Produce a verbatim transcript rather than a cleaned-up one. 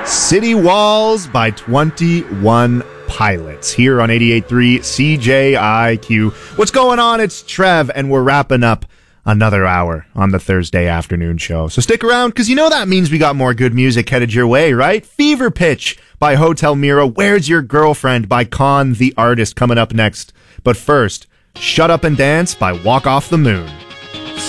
City Walls by twenty-one Pilots here on eighty-eight point three C J I Q. What's going on? It's Trev, and we're wrapping up another hour on the Thursday afternoon show. So stick around, because you know that means we got more good music headed your way, right? Fever Pitch by Hotel Mira, Where's Your Girlfriend by Con the Artist coming up next. But first, Shut Up and Dance by Walk Off the Moon.